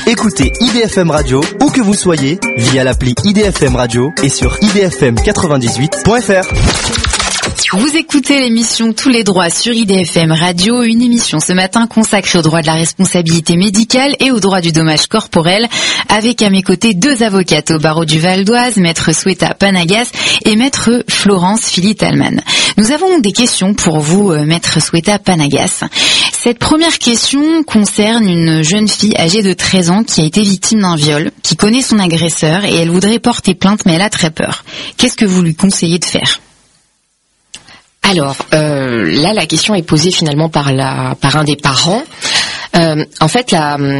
Écoutez IDFM Radio où que vous soyez via l'appli IDFM Radio et sur idfm98.fr. Vous écoutez l'émission Tous les droits sur IDFM Radio, une émission ce matin consacrée aux droits de la responsabilité médicale et aux droits du dommage corporel, avec à mes côtés deux avocates au barreau du Val d'Oise, maître Sweta Panagas et maître Florence Philippe-Talman. Nous avons des questions pour vous, maître Sweta Panagas. Cette première question concerne une jeune fille âgée de 13 ans qui a été victime d'un viol, qui connaît son agresseur et elle voudrait porter plainte mais elle a très peur. Qu'est-ce que vous lui conseillez de faire ? Alors, là, la question est posée finalement par un des parents. En fait,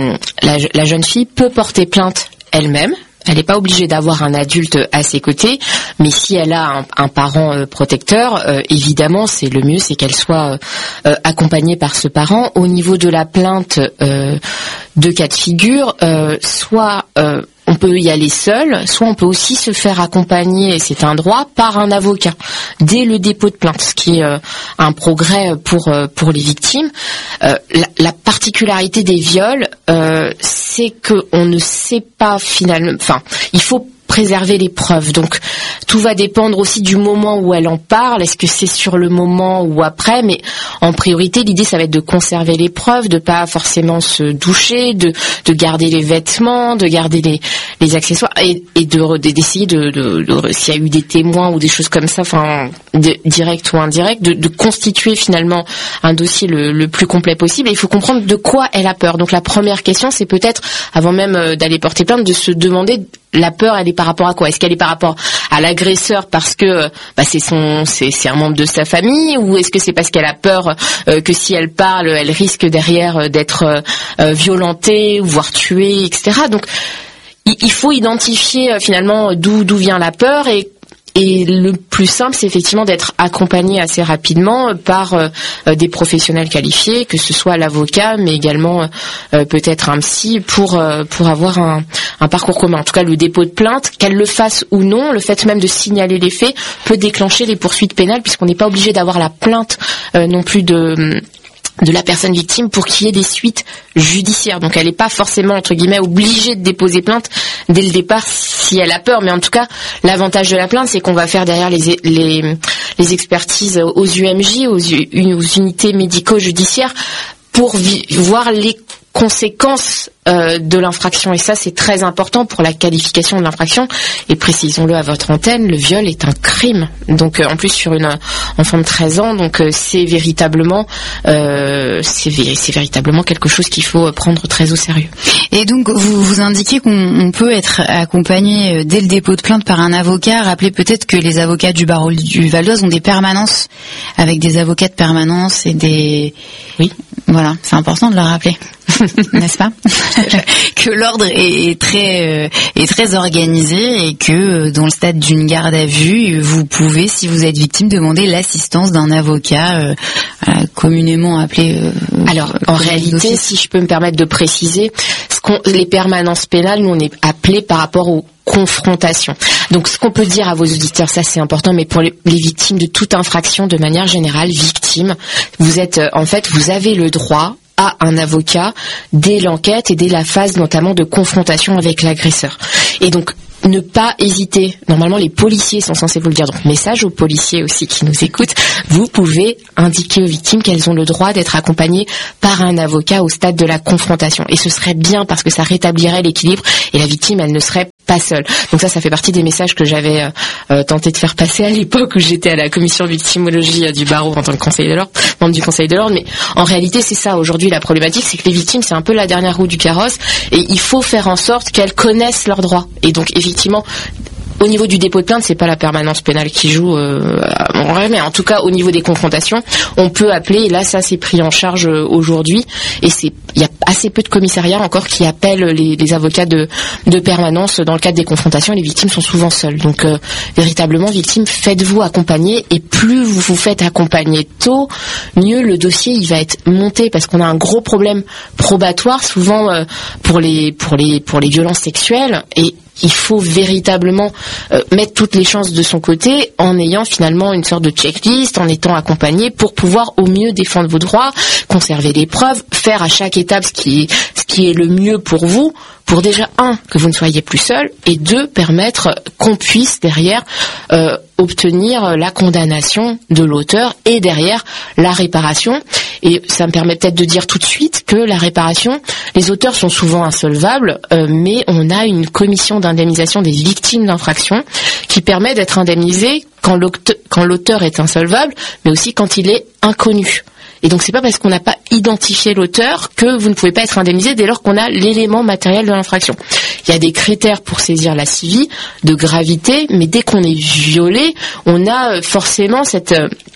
la jeune fille peut porter plainte elle-même. Elle n'est pas obligée d'avoir un adulte à ses côtés, mais si elle a un parent protecteur, évidemment, c'est le mieux, c'est qu'elle soit accompagnée par ce parent. Au niveau de la plainte, deux cas de figure, soit on peut y aller seul, soit on peut aussi se faire accompagner, et c'est un droit, par un avocat dès le dépôt de plainte, ce qui est un progrès pour les victimes. La particularité des viols, c'est que on ne sait pas finalement, enfin, il faut préserver les preuves. Donc tout va dépendre aussi du moment où elle en parle. Est-ce que c'est sur le moment ou après? Mais en priorité, l'idée, ça va être de conserver les preuves, de pas forcément se doucher, de garder les vêtements, de garder les accessoires et d'essayer de s'il y a eu des témoins ou des choses comme ça, enfin direct ou indirect, de constituer finalement un dossier le plus complet possible. Et il faut comprendre de quoi elle a peur. Donc la première question, c'est peut-être, avant même d'aller porter plainte, de se demander la peur, elle est par rapport à quoi? Est-ce qu'elle est par rapport à l'agresseur parce que c'est un membre de sa famille, ou est-ce que c'est parce qu'elle a peur que si elle parle, elle risque derrière d'être violentée, voire tuée, etc. Donc il faut identifier finalement d'où vient la peur, et le plus simple, c'est effectivement d'être accompagné assez rapidement par des professionnels qualifiés, que ce soit l'avocat, mais également peut-être un psy, pour avoir un parcours commun. En tout cas, le dépôt de plainte, qu'elle le fasse ou non, le fait même de signaler les faits peut déclencher les poursuites pénales, puisqu'on n'est pas obligé d'avoir la plainte non plus de la personne victime pour qu'il y ait des suites judiciaires. Donc elle n'est pas forcément, entre guillemets, obligée de déposer plainte dès le départ si elle a peur. Mais en tout cas, l'avantage de la plainte, c'est qu'on va faire derrière les expertises aux UMJ, aux unités médico-judiciaires, pour voir les conséquences de l'infraction, et ça c'est très important pour la qualification de l'infraction. Et précisons-le à votre antenne, le viol est un crime, donc en plus sur une enfant de 13 ans, donc c'est véritablement quelque chose qu'il faut prendre très au sérieux. Et donc vous indiquez qu'on peut être accompagné dès le dépôt de plainte par un avocat. Rappelez peut-être que les avocats du barreau du Val d'Oise ont des permanences, avec des avocats de permanence et des... Oui. Voilà, c'est important de le rappeler. N'est-ce pas? Que l'ordre est très organisé, et que dans le stade d'une garde à vue, vous pouvez, si vous êtes victime, demander l'assistance d'un avocat communément appelé. Alors, en réalité, si je peux me permettre de préciser, les permanences pénales, nous on est appelés par rapport aux confrontations. Donc ce qu'on peut dire à vos auditeurs, ça c'est important, mais pour les victimes de toute infraction, de manière générale, victimes, vous avez le droit à un avocat dès l'enquête et dès la phase notamment de confrontation avec l'agresseur. Et donc ne pas hésiter. Normalement, les policiers sont censés vous le dire. Donc, message aux policiers aussi qui nous écoutent. Vous pouvez indiquer aux victimes qu'elles ont le droit d'être accompagnées par un avocat au stade de la confrontation. Et ce serait bien, parce que ça rétablirait l'équilibre, et la victime, elle ne serait pas seule. Donc ça fait partie des messages que j'avais tenté de faire passer à l'époque où j'étais à la commission victimologie du barreau en tant que membre du conseil de l'ordre. Mais en réalité, c'est ça. Aujourd'hui, la problématique, c'est que les victimes, c'est un peu la dernière roue du carrosse, et il faut faire en sorte qu'elles connaissent leurs droits. Et donc, effectivement, au niveau du dépôt de plainte, c'est pas la permanence pénale qui joue, mais en tout cas au niveau des confrontations, on peut appeler, et là ça c'est pris en charge aujourd'hui, et il y a assez peu de commissariats encore qui appellent les avocats de permanence dans le cadre des confrontations. Les victimes sont souvent seules, donc véritablement victimes, faites-vous accompagner, et plus vous vous faites accompagner tôt, mieux le dossier il va être monté, parce qu'on a un gros problème probatoire souvent pour les violences sexuelles, et il faut véritablement mettre toutes les chances de son côté en ayant finalement une sorte de checklist, en étant accompagné pour pouvoir au mieux défendre vos droits, conserver les preuves, faire à chaque étape ce qui est le mieux pour vous, pour déjà, que vous ne soyez plus seul, et 2, permettre qu'on puisse derrière obtenir la condamnation de l'auteur et derrière la réparation. Et ça me permet peut-être de dire tout de suite que la réparation, les auteurs sont souvent insolvables, mais on a une commission d'indemnisation des victimes d'infractions qui permet d'être indemnisé quand l'auteur est insolvable, mais aussi quand il est inconnu. Et donc c'est pas parce qu'on n'a pas identifié l'auteur que vous ne pouvez pas être indemnisé dès lors qu'on a l'élément matériel de l'infraction. Il y a des critères pour saisir la CIVI de gravité, mais dès qu'on est violé, on a forcément cette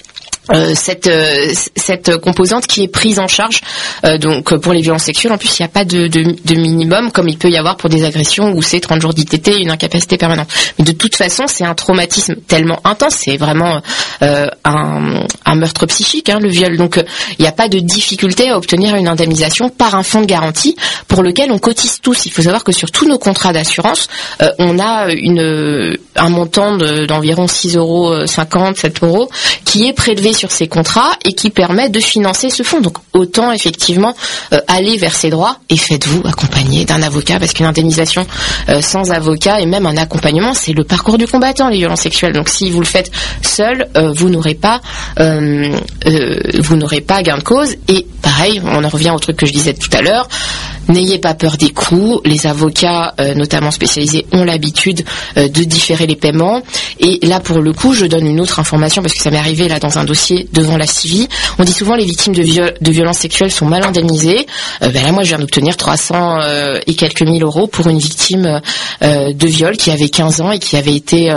composante qui est prise en charge. Donc pour les violences sexuelles, en plus il n'y a pas de minimum comme il peut y avoir pour des agressions où c'est 30 jours d'ITT et une incapacité permanente. Mais de toute façon, c'est un traumatisme tellement intense, c'est vraiment un meurtre psychique, le viol. Donc il n'y a pas de difficulté à obtenir une indemnisation par un fonds de garantie pour lequel on cotise tous. Il faut savoir que sur tous nos contrats d'assurance, on a un montant d'environ 6,50 €, 7 € qui est prélevé sur ces contrats et qui permet de financer ce fonds. Donc autant effectivement aller vers ces droits, et faites-vous accompagner d'un avocat, parce qu'une indemnisation sans avocat et même un accompagnement, c'est le parcours du combattant, les violences sexuelles. Donc si vous le faites seul, vous n'aurez pas gain de cause. Et pareil, on en revient au truc que je disais tout à l'heure, n'ayez pas peur des coûts. Les avocats, notamment spécialisés, ont l'habitude de différer les paiements. Et là, pour le coup, je donne une autre information parce que ça m'est arrivé là dans un dossier devant la CIVI. On dit souvent les victimes de violences sexuelles sont mal indemnisées. Là, moi, je viens d'obtenir 300 et quelques mille € pour une victime de viol qui avait 15 ans et qui avait été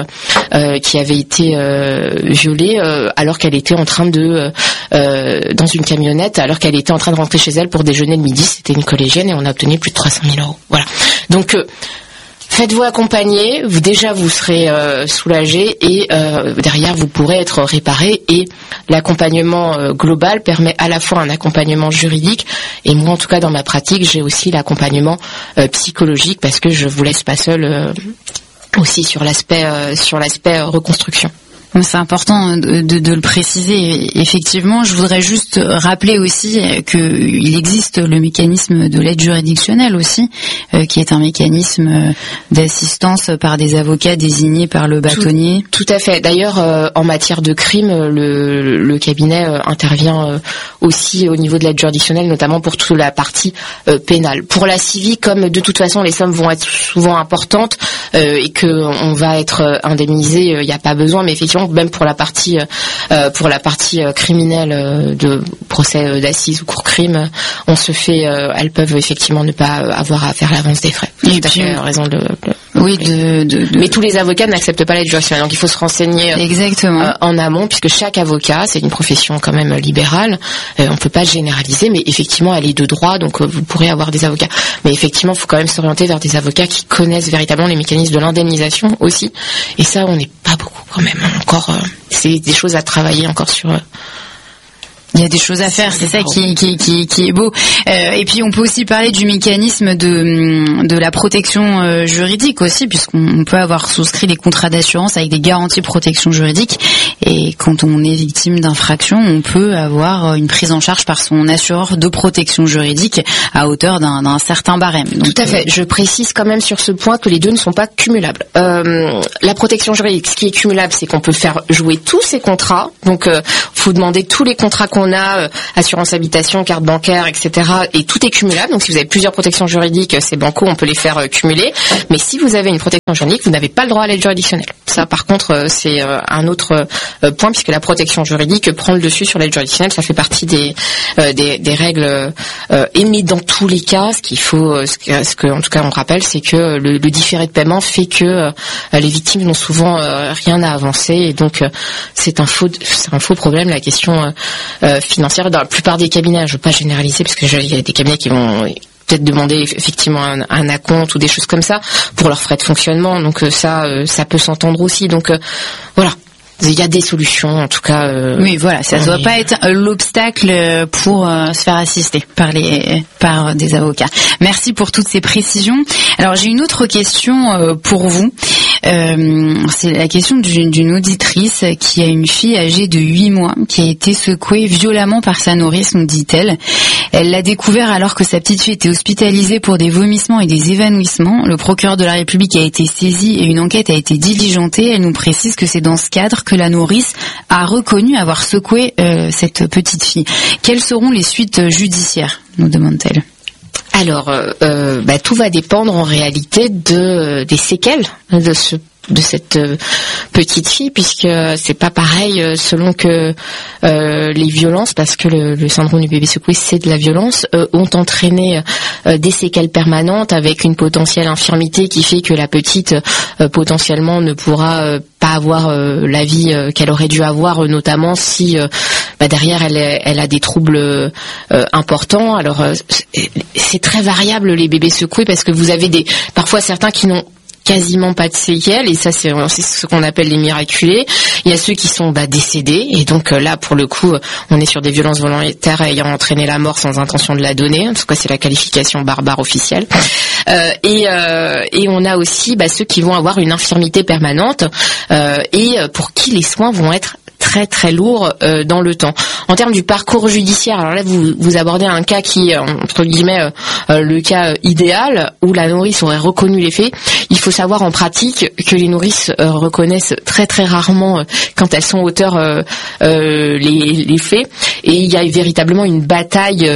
violée alors qu'elle était en train dans une camionnette, alors qu'elle était en train de rentrer chez elle pour déjeuner le midi. C'était une collégienne et on a obtenu plus de 300 000 €. Voilà. Donc faites-vous accompagner, vous serez soulagé et derrière vous pourrez être réparé, et l'accompagnement global permet à la fois un accompagnement juridique, et moi en tout cas dans ma pratique j'ai aussi l'accompagnement psychologique, parce que je vous laisse pas seul aussi sur l'aspect reconstruction. C'est important de le préciser. Effectivement, je voudrais juste rappeler aussi qu'il existe le mécanisme de l'aide juridictionnelle aussi, qui est un mécanisme d'assistance par des avocats désignés par le bâtonnier. Tout à fait. D'ailleurs, en matière de crime, le cabinet intervient aussi au niveau de l'aide juridictionnelle, notamment pour toute la partie pénale. Pour la CIVI, comme de toute façon les sommes vont être souvent importantes et que on va être indemnisé, il n'y a pas besoin, mais effectivement même pour la partie criminelle de procès d'assises ou cour crime, on se fait, elles peuvent effectivement ne pas avoir à faire l'avance des frais. Et puis, raison oui, mais tous les avocats n'acceptent pas l'aide juridictionnelle, donc il faut se renseigner exactement en amont, puisque chaque avocat, c'est une profession quand même libérale, on peut pas généraliser, mais effectivement elle est de droit, donc vous pourrez avoir des avocats, mais effectivement il faut quand même s'orienter vers des avocats qui connaissent véritablement les mécanismes de l'indemnisation aussi, et ça on n'est pas beaucoup quand même encore, c'est des choses à travailler encore sur. Il y a des choses à faire, c'est ça qui est beau. Et puis on peut aussi parler du mécanisme de la protection juridique aussi, puisqu'on peut avoir souscrit des contrats d'assurance avec des garanties de protection juridique. Et quand on est victime d'infraction, on peut avoir une prise en charge par son assureur de protection juridique à hauteur d'un certain barème. Donc, tout à fait. Je précise quand même sur ce point que les deux ne sont pas cumulables. La protection juridique, ce qui est cumulable, c'est qu'on peut faire jouer tous ces contrats. Donc, faut demander tous les contrats qu'on a, assurance habitation, carte bancaire, etc. Et tout est cumulable. Donc si vous avez plusieurs protections juridiques, c'est banco, on peut les faire cumuler. Mais si vous avez une protection juridique, vous n'avez pas le droit à l'aide juridictionnelle. Ça, par contre, c'est un autre point, puisque la protection juridique prend le dessus sur l'aide juridictionnelle. Ça fait partie des règles. Mais dans tous les cas, ce qu'il faut, ce que en tout cas on rappelle, c'est que le différé de paiement fait que les victimes n'ont souvent rien à avancer, et donc c'est un faux problème, la question financière dans la plupart des cabinets. Je veux pas généraliser, parce que il y a des cabinets qui vont peut-être demander effectivement un acompte ou des choses comme ça pour leurs frais de fonctionnement. Donc ça peut s'entendre aussi. Donc voilà. il y a des solutions, en tout cas. Oui, voilà, ça ne doit pas être l'obstacle pour se faire assister par des avocats. Merci pour toutes ces précisions. Alors, j'ai une autre question pour vous. C'est la question d'une auditrice qui a une fille âgée de 8 mois qui a été secouée violemment par sa nourrice, nous dit-elle. Elle l'a découvert alors que sa petite fille était hospitalisée pour des vomissements et des évanouissements. Le procureur de la République a été saisi et une enquête a été diligentée. Elle nous précise que c'est dans ce cadre que la nourrice a reconnu avoir secoué cette petite fille. Quelles seront les suites judiciaires, nous demande-t-elle? Alors, tout va dépendre en réalité des séquelles de cette petite fille, puisque c'est pas pareil selon que les violences, parce que le syndrome du bébé secoué, c'est de la violence, ont entraîné des séquelles permanentes avec une potentielle infirmité qui fait que la petite potentiellement ne pourra pas avoir la vie qu'elle aurait dû avoir, notamment si derrière elle a des troubles importants. Alors c'est très variable les bébés secoués, parce que vous avez parfois certains qui n'ont quasiment pas de séquelles, et ça c'est ce qu'on appelle les miraculés. Il y a ceux qui sont décédés, et donc là pour le coup on est sur des violences volontaires ayant entraîné la mort sans intention de la donner. En tout cas c'est la qualification barbare officielle. Et on a aussi ceux qui vont avoir une infirmité permanente et pour qui les soins vont être très très lourd dans le temps. En termes du parcours judiciaire, alors là vous abordez un cas qui est entre guillemets le cas idéal où la nourrice aurait reconnu les faits. Il faut savoir en pratique que les nourrices reconnaissent très très rarement quand elles sont auteurs les faits, et il y a véritablement une bataille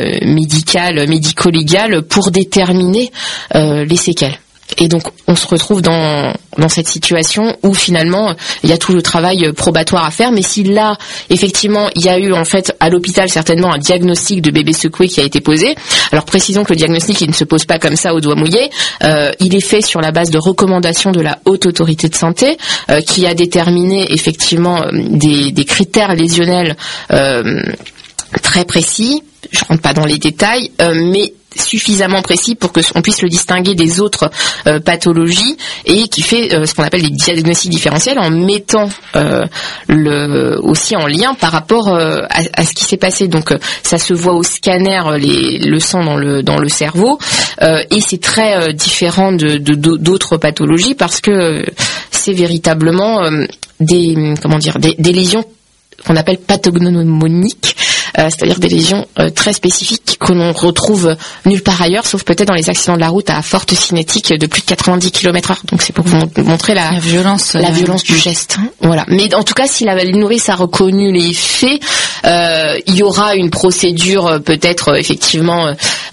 médico-légale pour déterminer les séquelles. Et donc on se retrouve dans cette situation où finalement il y a tout le travail probatoire à faire. Mais si là effectivement il y a eu en fait à l'hôpital certainement un diagnostic de bébé secoué qui a été posé. Alors précisons que le diagnostic il ne se pose pas comme ça au doigt mouillé. Il est fait sur la base de recommandations de la Haute Autorité de Santé qui a déterminé effectivement des critères lésionnels très précis. Je rentre pas dans les détails, mais suffisamment précis pour que on puisse le distinguer des autres pathologies, et qui fait ce qu'on appelle des diagnostics différentiels en mettant aussi en lien par rapport à ce qui s'est passé. Donc ça se voit au scanner, le sang dans le cerveau, et c'est très différent d'autres pathologies, parce que c'est véritablement des lésions qu'on appelle pathognomoniques, c'est-à-dire des lésions très spécifiques que l'on retrouve nulle part ailleurs, sauf peut-être dans les accidents de la route à forte cinétique de plus de 90 km/h. Donc c'est pour vous montrer la violence du geste. Voilà. Mais en tout cas, si la nourrice a reconnu les faits, il y aura une procédure peut-être effectivement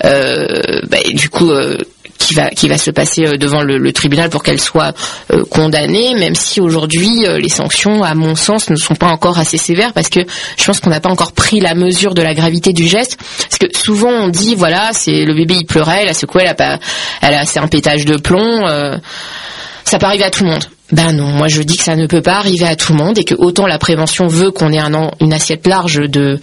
qui va se passer devant le tribunal pour qu'elle soit condamnée, même si aujourd'hui les sanctions, à mon sens, ne sont pas encore assez sévères, parce que je pense qu'on n'a pas encore pris la mesure de la gravité du geste. Parce que souvent on dit voilà, c'est le bébé il pleurait, elle a secoué, c'est un pétage de plomb, ça peut arriver à tout le monde. Ben non, moi je dis que ça ne peut pas arriver à tout le monde, et que autant la prévention veut qu'on ait une assiette large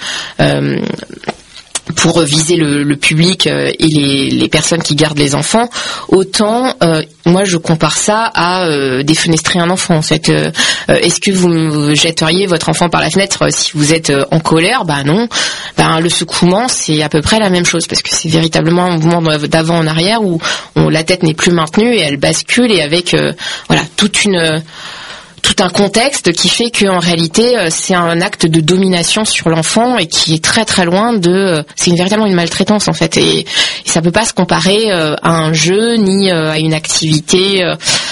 pour viser le public et les personnes qui gardent les enfants, autant moi je compare ça à défenestrer un enfant. En fait, est-ce que vous jetteriez votre enfant par la fenêtre si vous êtes en colère? Ben non. Le secouement c'est à peu près la même chose, parce que c'est véritablement un mouvement d'avant en arrière où la tête n'est plus maintenue et elle bascule, et avec tout un contexte qui fait qu'en réalité c'est un acte de domination sur l'enfant, et qui est très très loin c'est véritablement une maltraitance en fait, et ça peut pas se comparer à un jeu ni à une activité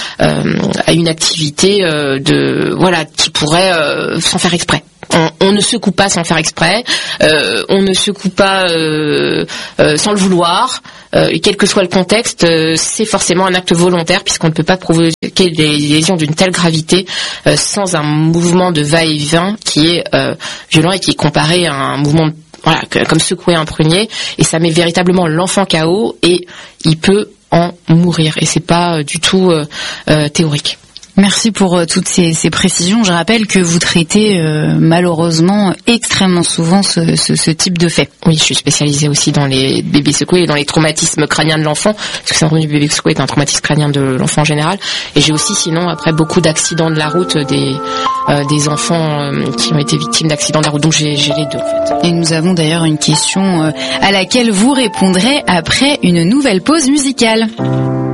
qui pourrait s'en faire exprès. On ne secoue pas sans faire exprès, on ne secoue pas sans le vouloir, quel que soit le contexte, c'est forcément un acte volontaire, puisqu'on ne peut pas provoquer des lésions d'une telle gravité sans un mouvement de va-et-vient qui est violent, et qui est comparé à un mouvement comme secouer un prunier, et ça met véritablement l'enfant KO, et il peut en mourir, et c'est pas du tout théorique. Merci pour toutes ces précisions. Je rappelle que vous traitez malheureusement extrêmement souvent ce type de fait. Oui, je suis spécialisée aussi dans les bébés secoués et dans les traumatismes crâniens de l'enfant, parce que le syndrome du bébé secoué est un traumatisme crânien de l'enfant en général. Et j'ai aussi sinon après beaucoup d'accidents de la route, des enfants qui ont été victimes d'accidents de la route. Donc j'ai les deux en fait. Et nous avons d'ailleurs une question à laquelle vous répondrez après une nouvelle pause musicale.